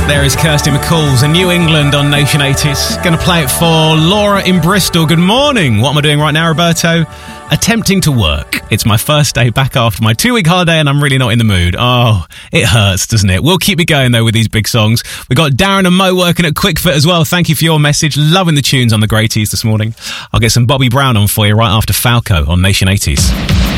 There is Kirsty McCall's New England on Nation 80s. Going to play it for Laura in Bristol. Good morning. What am I doing right now, Roberto? Attempting to work. It's my first day back after my 2-week holiday and I'm really not in the mood. Oh, it hurts, doesn't it? We'll keep it going, though, with these big songs. We've got Darren and Mo working at QuickFit as well. Thank you for your message. Loving the tunes on the Greaties this morning. I'll get some Bobby Brown on for you right after Falco on Nation 80s.